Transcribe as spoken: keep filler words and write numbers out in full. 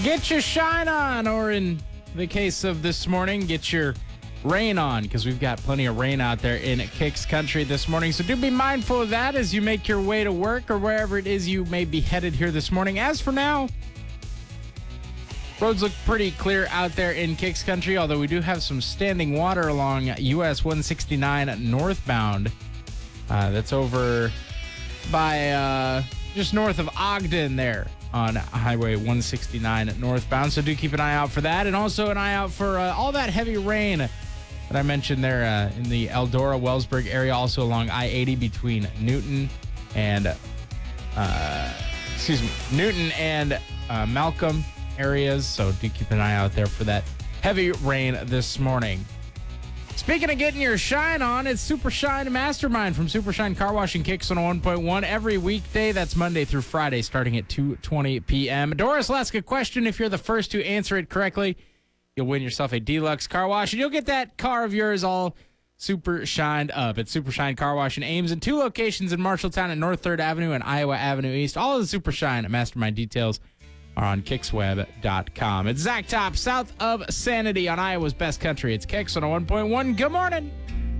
Get your shine on, or in the case of this morning, get your rain on, because we've got plenty of rain out there in Kicks Country this morning. So do be mindful of that as you make your way to work or wherever it is you may be headed here this morning. As for now, roads look pretty clear out there in Kicks Country, although we do have some standing water along U S one sixty-nine northbound. Uh, that's over by uh, just north of Ogden there on Highway one sixty-nine northbound. So do keep an eye out for that, and also an eye out for uh, all that heavy rain that I mentioned there uh, in the Eldora, Wellsburg area, also along I eighty between Newton and, uh, excuse me, Newton and uh, Malcolm areas. So do keep an eye out there for that heavy rain this morning. Speaking of getting your shine on, it's Super Shine Mastermind from Super Shine Car Wash and Kicks on one point one every weekday. That's Monday through Friday, starting at two twenty p.m. Doris will ask a question. If you're the first to answer it correctly, you'll win yourself a deluxe car wash, and you'll get that car of yours all super shined up. It's Super Shine Car Wash in Ames, in two locations in Marshalltown at North third Avenue and Iowa Avenue East. All of the Super Shine Mastermind details are on kicks web dot com. It's Zach Top, south of Sanity on Iowa's best country. It's Kicks on one point one. Good morning.